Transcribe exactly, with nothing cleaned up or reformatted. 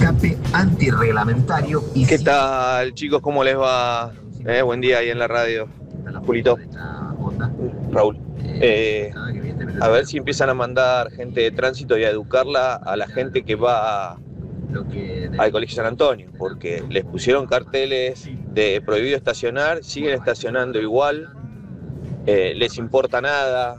escape antirreglamentario. Y ¿Qué tal, chicos? ¿Cómo les va? Eh, buen día ahí en la radio. Julito. Raúl. Eh, a ver si empiezan a mandar gente de tránsito y a educarla a la gente que va al Colegio San Antonio, porque les pusieron carteles de prohibido estacionar, siguen estacionando igual, eh, les importa nada,